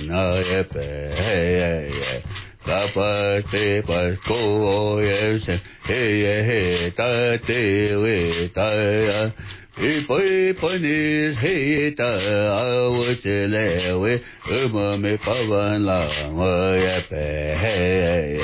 na ye pe ye ka pa te pa ko ye se he ta te we ta ya poi ni he ta wo che le we me pa van la ye pe